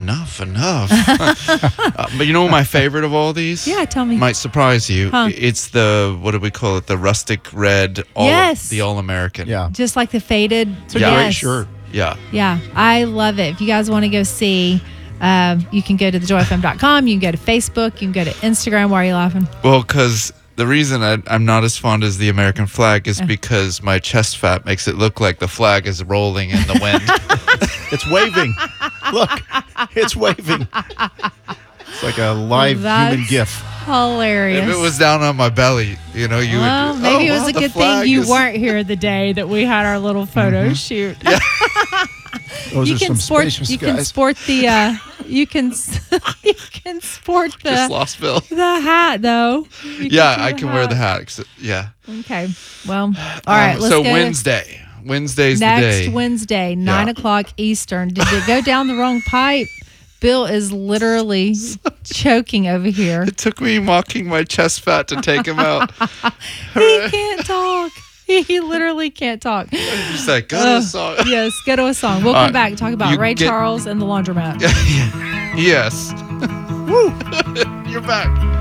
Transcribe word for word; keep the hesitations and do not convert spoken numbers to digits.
enough, enough. uh, but you know what my favorite of all these? Yeah, tell me. Might surprise you. Huh. It's the, what do we call it? The rustic red, all Yes. the All-American. Yeah. Just like the faded. It's a Yeah. great Yes. shirt. Yeah. Yeah, I love it. If you guys want to go see, uh, you can go to the joy f m dot com. You can go to Facebook. You can go to Instagram. Why are you laughing? Well, because the reason I, I'm not as fond as the American flag Uh. is because my chest fat makes it look like the flag is rolling in the wind. It's waving. Look, it's waving. It's like a live That's human GIF. Hilarious. If it was down on my belly, you know, you well, would. maybe oh, it was wow, a the good thing flag you is- weren't here the day that we had our little photo shoot. Those you are can some sport. spacious You can guys. sport the. Uh, you can. You can sport Just the lost Bill. the hat though. You Yeah, do I can wear the hat. except- Yeah. Okay. Well, all right. Um, let's so go to- Wednesday. Wednesday's Next the day. Wednesday, nine Yeah. o'clock Eastern. Did it go down the wrong pipe? Bill is literally choking over here. It took me mocking my chest fat to take him out. He can't talk. He literally can't talk. He's like, go to Uh, the song. yes, go to a song. We'll All come right, back and talk about you Ray get- Charles and the laundromat. Yes. Woo. You're back.